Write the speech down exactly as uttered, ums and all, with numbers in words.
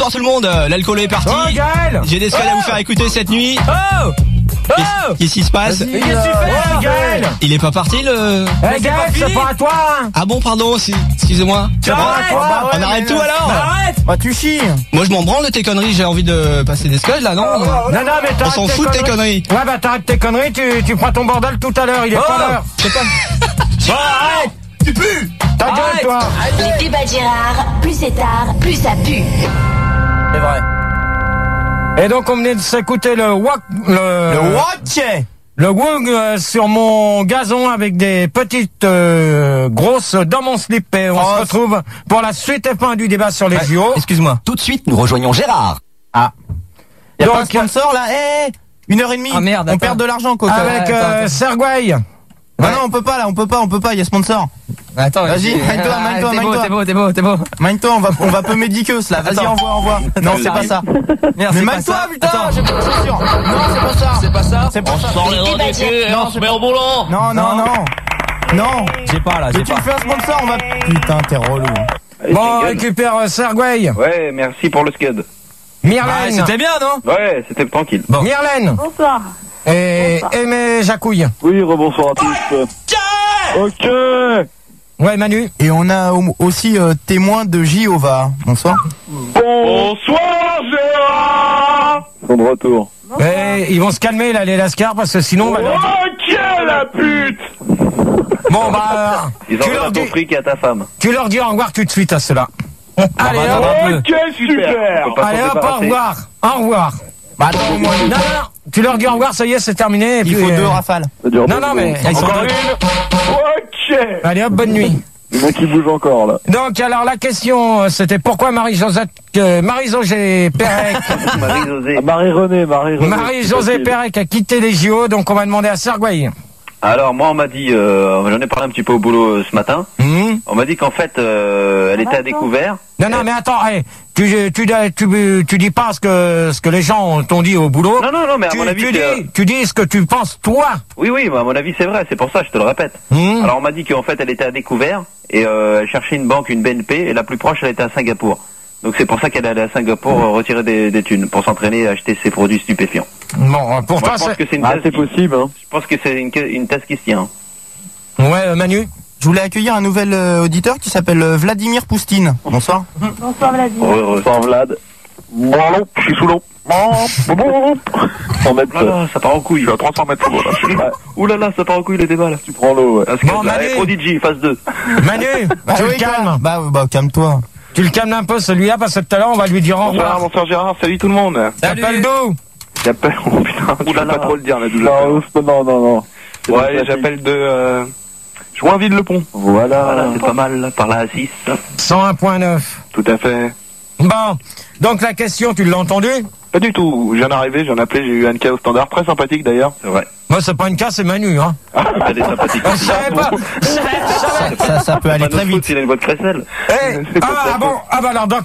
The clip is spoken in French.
bonsoir tout le monde, l'alcool est parti. Oh Gaël, j'ai des scales oh à vous faire écouter cette nuit. Oh Oh Qu'est-ce qui se passe? Mais qu'est-ce que tu fais, Gaël? Il est pas parti le... Eh Gaël, c'est pas à toi hein. Ah bon, pardon, si... excusez-moi. C'est pas à toi. Bah, on arrête tout alors. Bah, arrête. Bah tu chies. Moi je m'en branle de tes conneries, j'ai envie de passer des scuds là, non? Non, non, mais On s'en fout de tes conneries. Ouais, bah t'arrêtes tes conneries, tu, tu prends ton bordel tout à l'heure, il est pas l'heure. C'est pas... Bon, arrête. Tu pues. Ta gueule, toi. Les débats de Gérard, plus c'est tard, plus ça pue. C'est vrai. Et donc on venait de s'écouter le wok, le, Le what? le wok euh, sur mon gazon avec des petites euh, grosses dans mon slip. Et on Oh, se retrouve pour la suite et fin du débat sur les J O. Excuse-moi. Tout de suite, nous rejoignons Gérard. Ah. Y'a Donc, pas de sponsor là? Eh, une heure et demie. Ah, merde, on attends. perd de l'argent quoi. Avec euh, Sergueï. Bah non, on peut pas là, on peut pas, on peut pas, il y a sponsor. Attends, Vas-y, mine-toi, Ah, mine-toi, t'es beau, mine-toi. t'es beau, t'es beau, t'es beau. Mine-toi, on va, on va peu médiqueuse là. Vas-y, Attends. envoie, envoie. Non, c'est pas ça. Merde, Mais c'est pas mine-toi, ça. putain, Attends. j'ai pas de chaussures. Non, c'est pas ça. C'est pas ça. C'est pas ça. Les débats de Gérard. Non, c'est pas au boulot. Non, non, non. Non. J'ai pas là, Mais j'ai tu me pas. fais un sponsor, on va. Putain, t'es relou. Bon, on récupère euh, Sergueï. Ouais, merci pour le scud. Ah, Myrlène. c'était bien, non? Ouais, c'était tranquille. Myrlène. Bonsoir. Et Aimé Jacouille. Oui, rebonsoir à tous. Ok. Ouais, Manu. Et on a au- aussi euh, témoin de Jéhovah. Bonsoir. Bonsoir Gérard. Son de retour. Et ils vont se calmer là, les lascars, parce que sinon, bah, leur- Ok la pute. bon bah, Ils tu envoient leur, ton dis, fric à ta femme. tu leur dis au revoir tout de suite à ceux-là. Allez, bah, hop, attends un peu. Ok, super. On peut pas allez s'en hop, au débarrasser. revoir. Au revoir. Bah attends, moi, Non, non, non. Tu leur dis au revoir, ça y est, c'est terminé. et il puis, faut euh, deux rafales. Ça dure Non, deux non, mais secondes. ils sont Encore deux. une. Ok. Allez hop, bonne nuit. Le mec qui bouge encore là. Donc, alors, la question, euh, c'était pourquoi Marie-Josette, euh, Marie-Josée Pérec, Marie-Josée. Marie-Renée, Marie-Renée. Marie-Josée Pérec a quitté les J O, donc on va demander à Sergueï. Alors moi on m'a dit, euh, j'en ai parlé un petit peu au boulot euh, ce matin. Hum On m'a dit qu'en fait euh, elle était à découvert. Non, non, mais attends, hey, tu, tu, tu, tu dis pas ce que, ce que les gens t'ont dit au boulot. Non non non mais à tu, mon avis tu, c'est, euh, dis, tu dis ce que tu penses, toi. oui oui mais à mon avis c'est vrai, c'est pour ça je te le répète. Hum. Alors on m'a dit qu'en fait elle était à découvert et euh, elle cherchait une banque, une B N P et la plus proche elle était à Singapour. Donc c'est pour ça qu'elle est allée à Singapour euh, retirer des, des thunes pour s'entraîner à acheter ses produits stupéfiants. Bon, pour Moi, toi, je pense c'est... que c'est une Ah, thèse c'est qui- possible, hein. Je pense que c'est une, une thèse qui se tient. Ouais, euh, Manu. Je voulais accueillir un nouvel euh, auditeur qui s'appelle euh, Vladimir Poustine. Bonsoir. Bonsoir Vladimir. Heureux, heureux. Bonsoir Vlad. Bon, je suis sous l'eau. cent mètres. Oh là là, ça part en couille. Je suis à trois cents mètres sous l'eau, là. Ouh là là, ça part en couille le débat là. Tu prends l'eau, ouais. Parce que Bon, là, Manu. eh, Prodigy, phase deux. Manu, Bah tu oui, le calmes. Bah, bah calme-toi. Tu le calmes un peu, celui-là, parce que tout à l'heure, on va lui dire au Bonsoir, revoir. bonsoir Gérard, salut tout le monde. T'appelles d'où? J'appelle, oh putain, tu Ouh là peux pas là. trop le dire là d'où Non, j'appelle. Non, non, non. Ouais, j'appelle de, euh, Joinville-le-Pont. Voilà, Voilà. c'est pas mal, là, par là à six. cent un virgule neuf. Tout à fait. Bon, donc la question, tu l'as entendue? Pas du tout. Je viens d'arriver, j'en ai appelé, j'ai eu Anka au standard, très sympathique d'ailleurs. C'est vrai. Moi, c'est pas une casse, c'est Manu, hein. Elle est sympathique. Je savais pas. Je savais, je savais. Ça, ça peut aller Pas très notre faute vite. s'il a une voix de crécelle. Eh, ah, ah bon, ah bah alors, donc,